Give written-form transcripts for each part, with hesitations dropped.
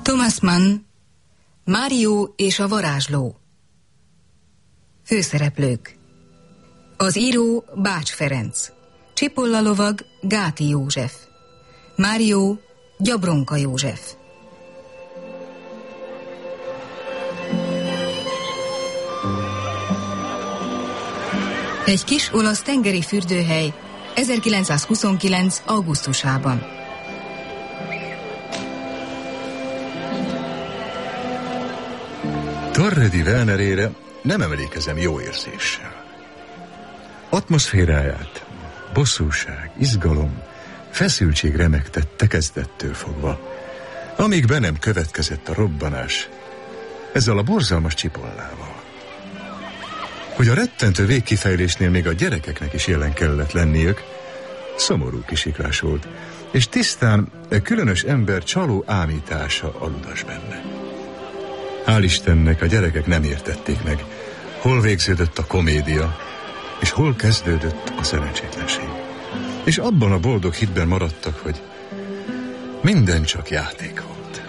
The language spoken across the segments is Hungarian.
Thomas Mann, Mário és a varázsló. Főszereplők: az író Bács Ferenc, Csipolla lovag Gáti József, Mário Gyabronka József. Egy kis olasz tengeri fürdőhely 1929. augusztusában. Torre di Venerére nem emlékezem jó érzéssel. Atmoszféráját bosszúság, izgalom, feszültség remegtette kezdettől fogva, amíg be nem következett a robbanás ezzel a borzalmas Csipollával. Hogy a rettentő végkifejlésnél még a gyerekeknek is jelen kellett lenniük, szomorú kisiklás volt, és tisztán különös ember csaló ámítása aludas benne. Hál' Istennek a gyerekek nem értették meg, hol végződött a komédia, és hol kezdődött a szerencsétlenség. És abban a boldog hitben maradtak, hogy minden csak játék volt.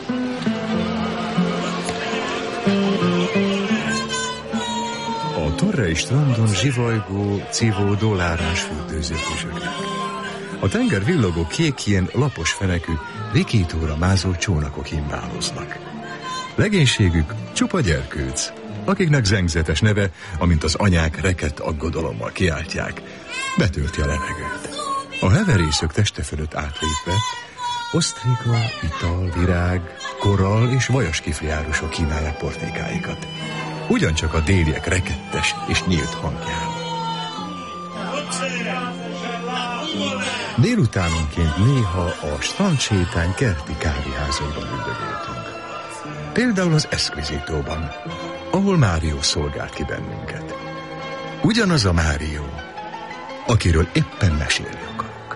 A Torrei strandon zsivajgó, cívódó lárás fürdőzők üzögnek. A tenger villogó kékjén lapos fenekű, vikítóra mázó csónakok himbáloznak. Legénységük csupa gyerkőc, akiknek zengzetes neve, amint az anyák rekett aggodalommal kiáltják, betölti a levegőt. A heverészök teste fölött átlépve osztrika, ital, virág, korall és vajas kifliárusok kínálják portékáikat. Ugyancsak a déliek rekettes és nyílt hangján. Délutánonként néha a strandsétány kerti kávéházaiban üldögéltünk. Például az Esquisitóban, ahol Mário szolgált ki bennünket. Ugyanaz a Mário, akiről éppen mesélni akarok.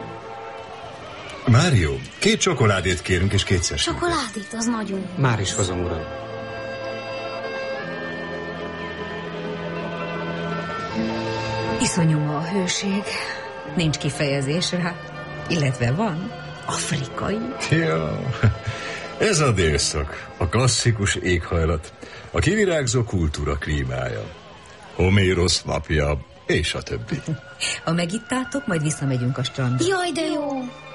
Mário, 2 csokoládét kérünk és 2 sült. Csokoládét, az nagyon. Már is hozom, uram. Iszonyú a hőség. Nincs kifejezés rá. Illetve van. Afrikai. Ja, ez a délszak, a klasszikus éghajlat, a kivirágzó kultúra klímája, Homérosz napja, és a többi. Ha megittátok, majd visszamegyünk a strandra. Jaj, de jó!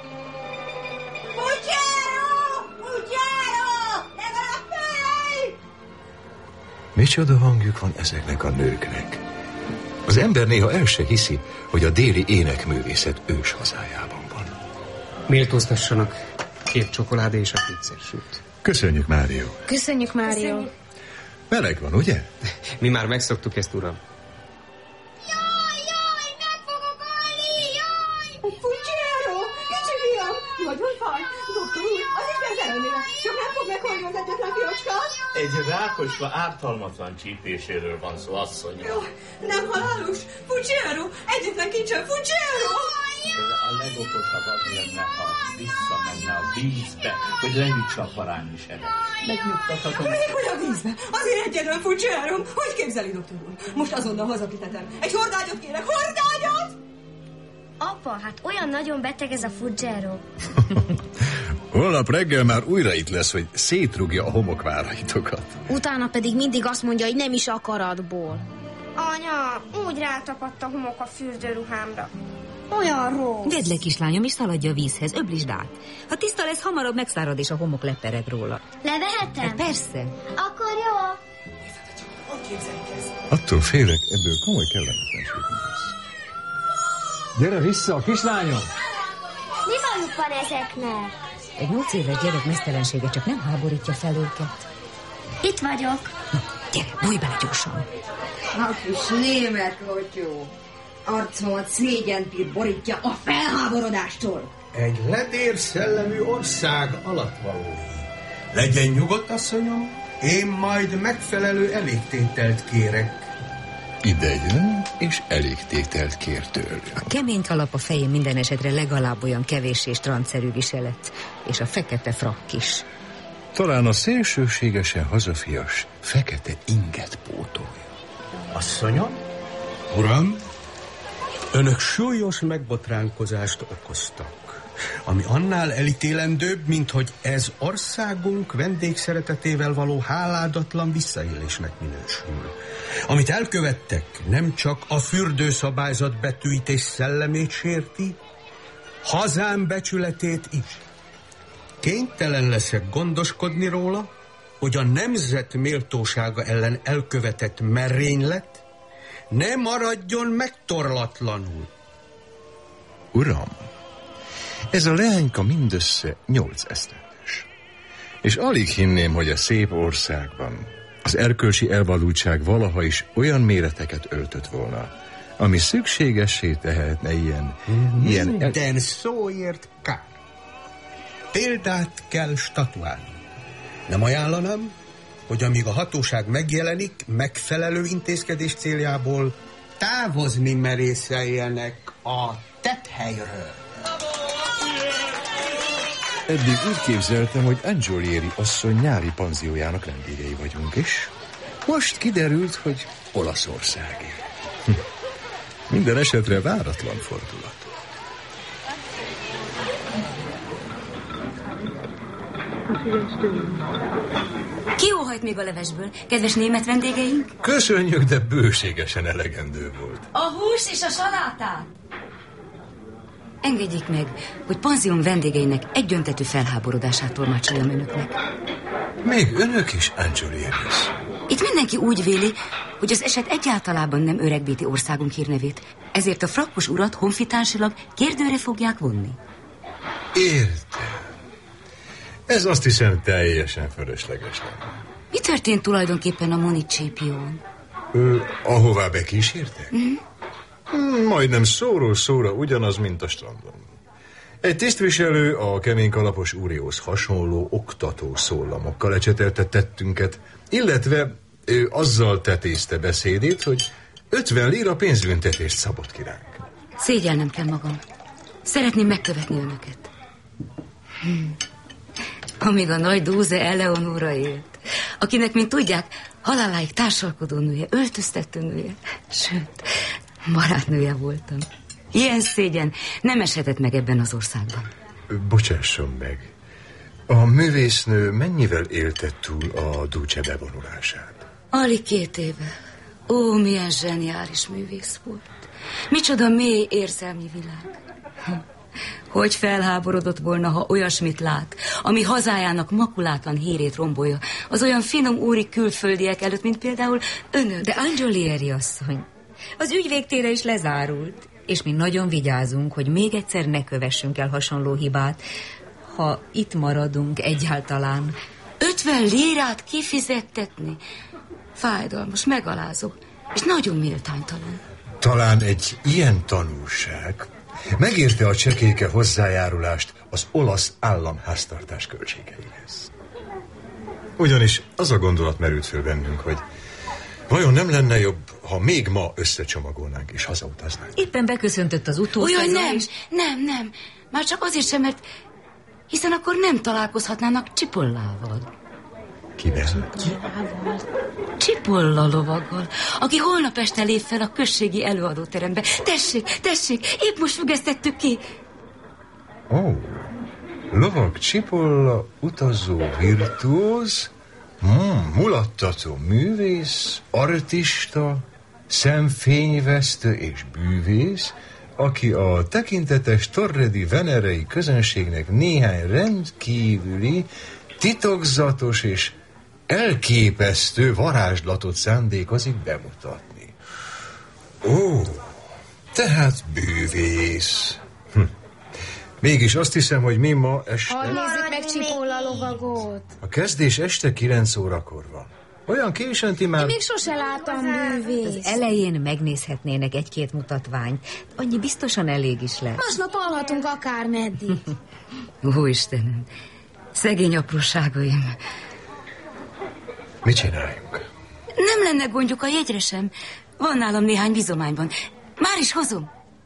Micsoda hangjuk van ezeknek a nőknek. Az ember néha el se hiszi, hogy a déli énekművészet ős hazájában van. Méltóztassanak, 2 csokoládé és a 2 sült. Köszönjük, Mário. Köszönjük, Mário. Meleg van, ugye? Mi már megszoktuk ezt, uram. Jaj, meg fogok halni, jaj! Fucsiero, kicsi fiam, nagyon fáj. Doktor úr, az Isten szerelmére, csak nem fog meghalni az egyetlen fiacska. Egy rákosva ártalmatlan csípéséről van szó, asszonyom. Jó, nem halálos. Fucsiero, egyetlen kincsem, Fucsiero! A legokosabb az lenne, ha visszamenne a vízbe, hogy leütse a parányisedet. Megnyugtathatom. Még hogy a vízbe? Azért egyedül, Fucsiero. Hogy képzeli, doktor úr? Most azonnal hazakitetem. Egy hordágyat kérek, hordágyat! Apa, hát olyan nagyon beteg ez a Fucsiero. Holnap reggel már újra itt lesz, hogy szétrugja a homokváraitokat. Utána pedig mindig azt mondja, hogy nem is akaratból. Anya, úgy rátapadt a homok a fürdőruhámra. Olyan rossz. Vedd le, kislányom, és szaladj a vízhez, öblítsd át. Ha tiszta lesz, hamarabb megszárad, és a homok lepered róla. Levehetem? Hát persze. Akkor jó. Attól félek, ebből komoly kellemetlenség lesz. Gyere vissza, kislányom! Mi bajuk van ezeknek? Egy 8 éves gyerek meztelensége csak nem háborítja fel őket. Itt vagyok. Gyere, bújj bele gyorsan. A kis német lotyó. Arcomat szégyenpír borítja a felháborodástól. Egy ledér szellemű ország alattvaló. Legyen nyugodt, asszonyom, én majd megfelelő elégtételt kérek. Ide jön, és elégtételt kér tőlük. A kemény kalap a fején minden esetre legalább olyan kevéssé strandszerű viselet, és a fekete frakk is. Talán a szélsőségesen hazafias fekete inget pótolja. Asszonyom? Uram? Önök súlyos megbotránkozást okoztak. ami annál elítélendőbb, mint hogy ez országunk vendégszeretetével való háládatlan visszaélésnek minősül. Amit elkövettek, nem csak a fürdőszabályzat betűit és szellemét sérti, hazám becsületét is. Kénytelen leszek gondoskodni róla, hogy a nemzet méltósága ellen elkövetett merénylet ne maradjon megtorlatlanul. Uram, ez a leányka mindössze 8 esztendős. És alig hinném, hogy a szép országban az erkölcsi elvadultság valaha is olyan méreteket öltött volna, ami szükségessé tehetne ilyen Minden szóért kár. Példát kell statuálni. Nem ajánlanám, hogy amíg a hatóság megjelenik, megfelelő intézkedés céljából távozni merészeljenek a tetthelyről. Eddig úgy képzeltem, hogy Angiolieri asszony nyári panziójának vendégei vagyunk, és most kiderült, hogy Olaszországé. Minden esetre váratlan fordulat. Ki óhajt még a levesből, kedves német vendégeink? Köszönjük, de bőségesen elegendő volt. A hús és a salátát! Engedjék meg, hogy panzión vendégeinek egyöntetű felháborodását tolmácsoljam önöknek. Még önök is, Angiolieris. Itt mindenki úgy véli, hogy az eset egyáltalában nem öregbéti országunk hírnevét, ezért a frakkos urat honfitársilag kérdőre fogják vonni. Értem. Ez azt hiszem teljesen fölösleges lenne. Mi történt tulajdonképpen a Municipión? Ahová bekísértek? Majdnem szóról szóra ugyanaz, mint a strandon. Egy tisztviselő a kemény kalapos úrihoz hasonló oktató szólamokkal lecsetelte tettünket, illetve ő azzal tetézte beszédét, hogy 50 lira pénzbüntetést szabott ki ránk. Szégyellnem kell magam. Szeretném megkövetni önöket. Amíg a nagy Dúze Eleonóra élt, akinek, mint tudják, haláláig társalkodó nője, öltöztető nője, sőt, barátnője voltam. Ilyen szégyen nem eshetett meg ebben az országban. Bocsásson meg, a művésznő mennyivel élte túl a Duce bevonulását? Alig 2 éve. Ó, milyen zseniális művész volt. Micsoda mély érzelmi világ. Hogy felháborodott volna, ha olyasmit lát, ami hazájának makulátlan hírét rombolja, az olyan finom úri külföldiek előtt, mint például önök. De Angiolieri asszony, az ügy végtére is lezárult, és mi nagyon vigyázunk, hogy még egyszer ne kövessünk el hasonló hibát, ha itt maradunk egyáltalán. 50 lirát kifizettetni? Fájdalmas, megalázó, és nagyon méltánytalan. Talán egy ilyen tanulság megérte a csekéke hozzájárulást az olasz államháztartás költségeihez. Ugyanis az a gondolat merült föl bennünk, hogy vajon nem lenne jobb, ha még ma összecsomagolnánk és hazautaznánk? Éppen beköszöntött az utószezon. Olyan nem. Már csak azért sem, mert hiszen akkor nem találkozhatnának Cipollával. Kivel? Cipolla lovaggal, aki holnap este lép fel a községi előadóterembe. Tessék, épp most függesztettük ki. Ó, lovag Cipolla, utazó virtuóz, mulattató művész, artista, szemfényvesztő és bűvész, aki a tekintetes torredi venerei közönségnek néhány rendkívüli, titokzatos és elképesztő varázslatot szándékozik bemutatni. Ó, tehát bűvész. Mégis azt hiszem, hogy mi ma este... Hadd nézzük meg Cipolla lovagot. A kezdés este 9 órakor van. Olyan későn ti már... Én még sose láttam bűvész. Az elején megnézhetnének 1-2 mutatványt. Annyi biztosan elég is lesz. Másnap alhatunk akármeddig. Ó, Istenem, szegény apróságaim. Mit csináljunk? Nem lenne gondjuk a jegyre sem. Van nálam néhány bizományban. Már is hozom.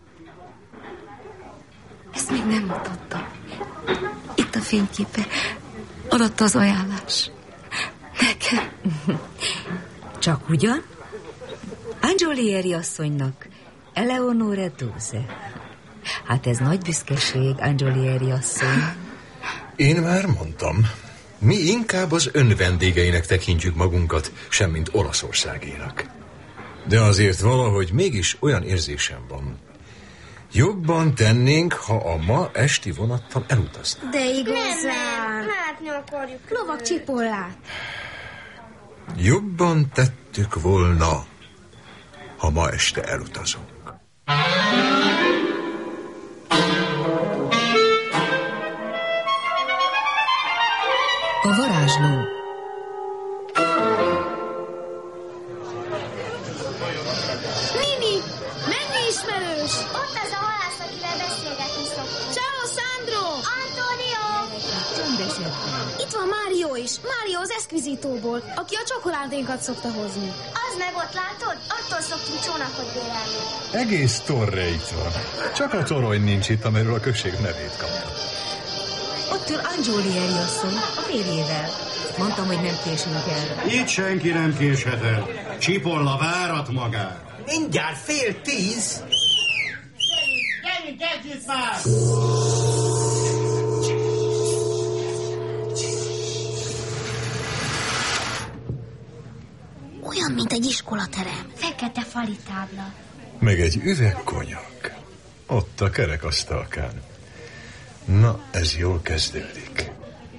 Ezt még nem mutattam. Itt a fényképe. Adatta az ajánlás. Nekem. Csak ugyan? Angiolieri asszonynak Eleonore Dúze. Hát ez nagy büszkeség, Angiolieri asszony. Én már mondtam, mi inkább az ön vendégeinek tekintjük magunkat, semmint Olaszországénak. De azért valahogy mégis olyan érzésem van. Jobban tennénk, ha a ma esti vonattal elutaznánk. De igazán... látni akarjuk lovak Cipollát. Jobban tettük volna, ha ma este elutazunk. A varázsló. Nini, mennyi ismerős? Ott az a halász, akivel beszélgetni szoktunk. Ciao, Sandro! Antonio! Csöndesebben. Itt van Mário is. Mário az eszkvizitóból, aki a csokoládénkat szokta hozni. Az meg ott látod? Attól szoktunk csónakot bérelni. Egész torre itt van. Csak a torony nincs itt, amiről a község nevét kapta. Ott ül Angiolieri asszony, a férjével. Mondtam, hogy nem késünk el. Itt senki nem késhet el. Cipolla várat magát. Mindjárt 9:30. Gyerünk együtt már! Olyan, mint egy iskolaterem. Fekete fali tábla. Meg egy üveg konyak. Ott a kerekasztalkán. Na, ez jól kezdődik.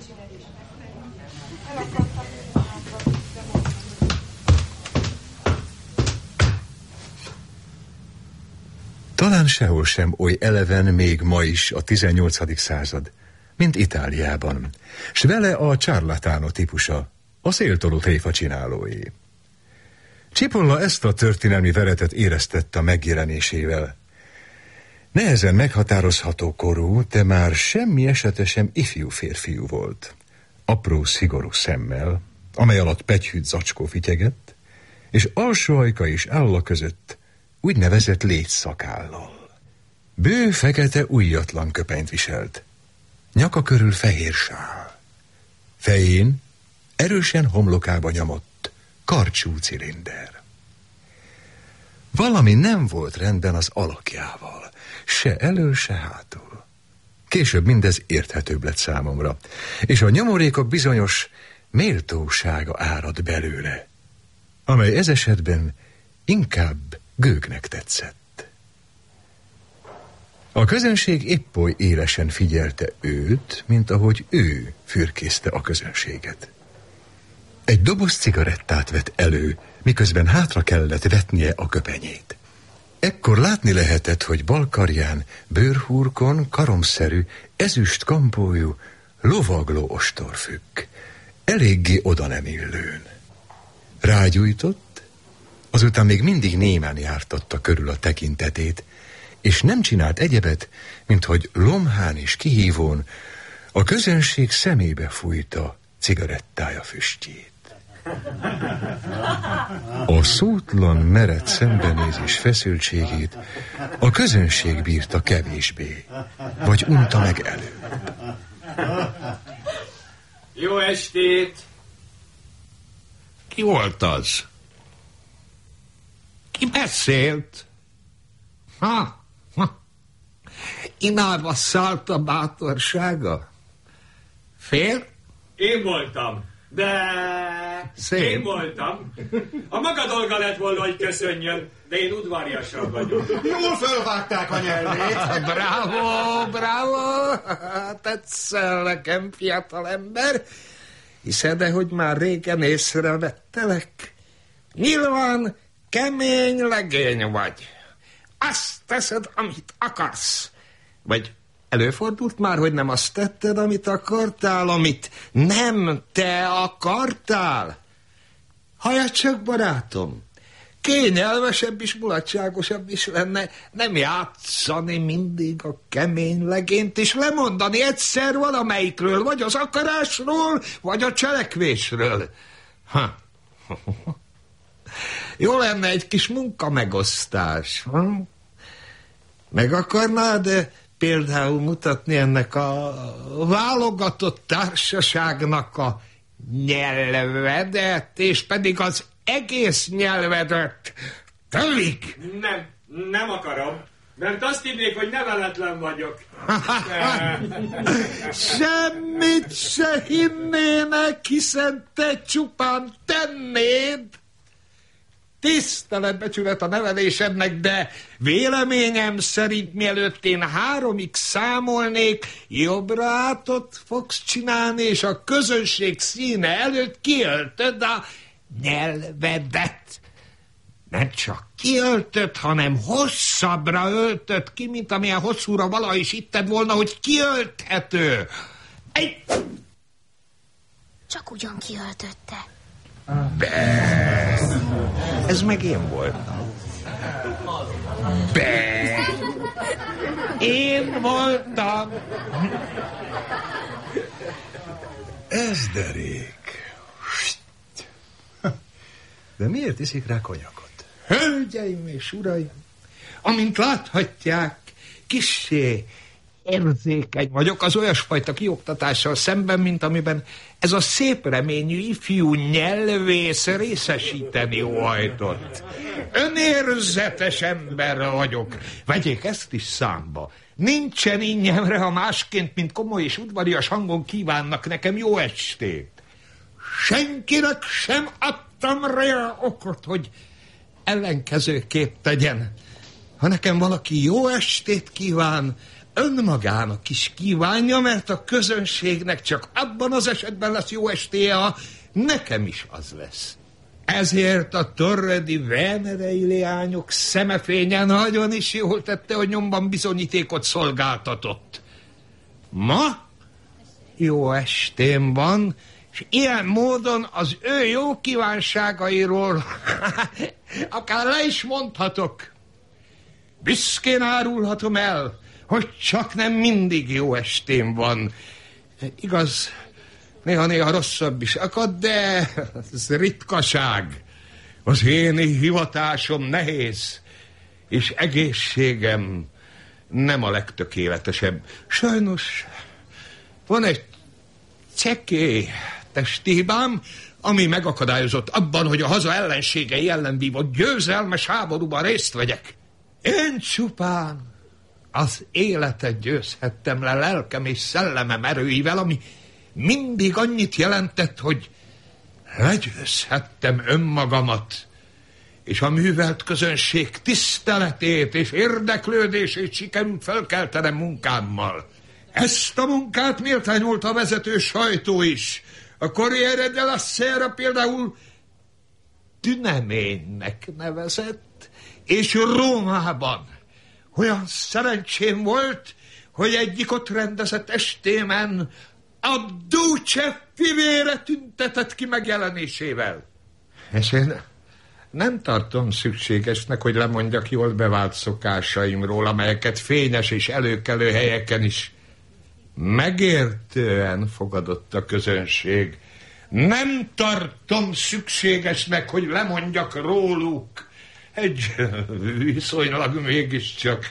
Talán sehol sem oly eleven még ma is a 18. század, mint Itáliában, s vele a charlatano típusa, a széltoló tréfa csinálói. Cipolla ezt a történelmi veretet éreztette a megjelenésével. Nehezen meghatározható korú, de már semmi esete sem ifjú férfiú volt. Apró, szigorú szemmel, amely alatt pegyhűt zacskó fityegett, és alsó ajka és álla között úgynevezett létszakállal. Bő, fekete, ujjatlan köpenyt viselt. Nyaka körül fehér sál. Fején erősen homlokába nyomott karcsú cilinder. Valami nem volt rendben az alakjával, se elől, se hátul. Később mindez érthetőbb lett számomra, és a nyomorékok bizonyos méltósága árad belőle, amely ez esetben inkább gőgnek tetszett. A közönség épp oly élesen figyelte őt, mint ahogy ő fürkészte a közönséget. Egy doboz cigarettát vett elő, miközben hátra kellett vetnie a köpenyét. Ekkor látni lehetett, hogy bal karján, bőrhurkon karomszerű, ezüst kampójú, lovagló ostor függ, eléggé oda nem illőn. Rágyújtott, azután még mindig némán jártatta körül a tekintetét, és nem csinált egyebet, mint hogy lomhán és kihívón a közönség szemébe fújta cigarettája füstjét. A szótlan, meredt szembenézés feszültségét a közönség bírta kevésbé, vagy unta meg előbb. Jó estét! Ki volt az? Ki beszélt? Imába szállt a bátorsága? Fél? Én voltam, de... Szép. Én voltam. A maga dolga lett volna, hogy köszönjön, de én udvariasabb vagyok. Jól fölvágták a nyelvét. Bravo, bravo! Tetszel nekem, fiatalember. Hiszed-e, hogy már régen észrevettelek? Nyilván kemény legény vagy. Azt teszed, amit akarsz. Vagy előfordult már, hogy nem azt tetted, amit akartál, amit nem te akartál? Halljad csak, barátom, kényelmesebb és mulatságosabb is lenne nem játszani mindig a kemény legényt, és lemondani egyszer valamelyikről, vagy az akarásról, vagy a cselekvésről. Jó lenne egy kis munkamegosztás. Meg akarnád például mutatni ennek a válogatott társaságnak a nyelvedet, és pedig az egész nyelvedet. Telik! Nem akarom. Mert azt hinnék, hogy neveletlen vagyok. Semmit se hinnének, hiszen te csupán tennéd. Tiszteletbecsület a nevelésednek, de véleményem szerint mielőtt én 3-ig számolnék, jobbra átot fogsz csinálni, és a közönség színe előtt kiöltöd a nyelvedet. Nem csak kiöltöd, hanem hosszabbra öltöd ki, mint amilyen hosszúra valaha is hitted volna, hogy kiölthető. Csak ugyan kiöltötte. De ez meg én voltam. De én voltam. Ez derék. De miért iszik rá konyakot? Hölgyeim és uraim, amint láthatják, kissé érzékeny vagyok az olyasfajta kioktatással szemben, mint amiben ez a szép reményű ifjú nyelvész részesíteni óhajtott. Önérzetes ember vagyok. Vegyék ezt is számba. Nincsen innyemre, ha másként, mint komoly és udvarias hangon kívánnak nekem jó estét. Senkinek sem adtam rá okot, hogy ellenkezőképp tegyen. Ha nekem valaki jó estét kíván, önmagának is kívánja, mert a közönségnek csak abban az esetben lesz jó estéje, ha nekem is az lesz. Ezért a torredi venerei leányok szemefénye nagyon is jól tette, hogy nyomban bizonyítékot szolgáltatott. Ma jó estém van, és ilyen módon az ő jó kívánságairól akár le is mondhatok. Büszkén árulhatom el, hogy csak nem mindig jó estém van. Igaz, néha rosszabb is akad, de ez ritkaság. Az én hivatásom nehéz, és egészségem nem a legtökéletesebb. Sajnos van egy csekély testi hibám, ami megakadályozott abban, hogy a haza ellenségei ellen vívott győzelmes háborúban részt vegyek. Én csupán az életet győzhettem le lelkem és szellemem erőivel, ami mindig annyit jelentett, hogy legyőzhettem önmagamat, és a művelt közönség tiszteletét és érdeklődését sikerült felkeltenem munkámmal. Ezt a munkát méltányolta a vezető sajtó is. A Corriere della Sera például tüneménynek nevezett, és Rómában olyan szerencsém volt, hogy egyik ott rendezett estémen a Duce fivére tüntetett ki megjelenésével. És én nem tartom szükségesnek, hogy lemondjak jól bevált szokásaimról, amelyeket fényes és előkelő helyeken is megértően fogadott a közönség. Nem tartom szükségesnek, hogy lemondjak róluk. Egy viszonylag mégiscsak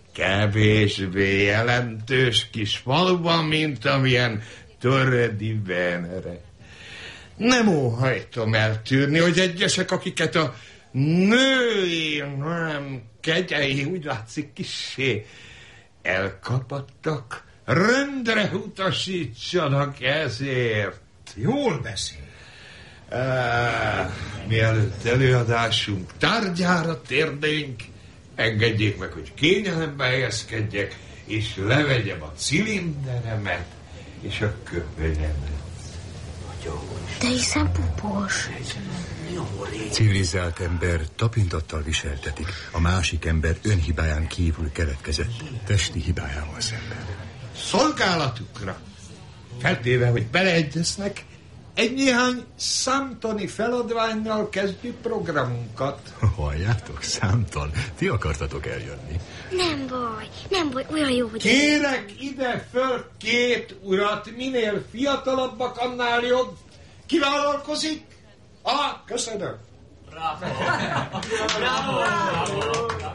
kevésbé jelentős kis faluban, mint amilyen Torredi Venere. Nem óhajtom eltűrni, hogy egyesek, akiket a női nem kegyei úgy látszik kissé elkapattak, rendre utasítsanak ezért. Jól beszél. Mielőtt előadásunk tárgyára térnénk, engedjék meg, hogy kényelembe helyezkedjek, és levegyem a cilinderemet és a köpönyemet. De hiszen pupos. Civilizált ember tapintattal viseltetik, a másik ember önhibáján kívül keletkezett testi hibájával szemben. Szolgálatukra, feltéve, hogy beleegyeznek, egy néhány számtani feladvánnyal kezdjük programunkat. Halljátok, számtan, ti akartatok eljönni. Nem baj, olyan jó, hogy... Kérek ide föl 2 urat, minél fiatalabbak, annál jobb. Ki vállalkozik? Köszönöm. Bravo! Bravo!